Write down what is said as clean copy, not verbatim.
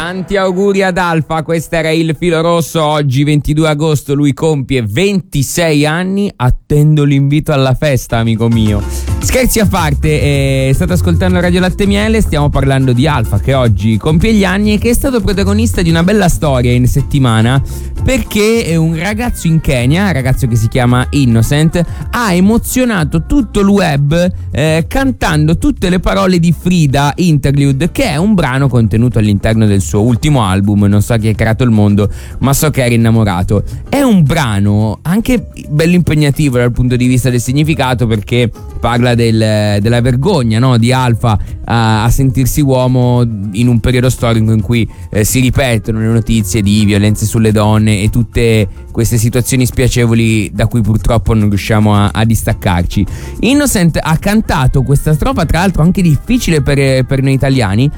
Tanti auguri ad Alfa, questo era il filo rosso. Oggi 22 agosto lui compie 26 anni. Attendo l'invito alla festa, amico mio. Scherzi a parte, state ascoltando Radio Latte Miele. Stiamo parlando di Alfa, che oggi compie gli anni e che è stato protagonista di una bella storia in settimana, perché è un ragazzo in Kenya, un ragazzo che si chiama Innocent, ha emozionato tutto il web cantando tutte le parole di Frida Interlude, che è un brano contenuto all'interno del suo ultimo album. Non so chi ha creato il mondo, ma so che era innamorato. È un brano anche bello impegnativo dal punto di vista del significato, perché parla della vergogna, no, di Alfa a sentirsi uomo in un periodo storico in cui si ripetono le notizie di violenze sulle donne e tutte queste situazioni spiacevoli da cui purtroppo non riusciamo a distaccarci. Innocent ha cantato questa strofa, tra l'altro anche difficile per noi italiani,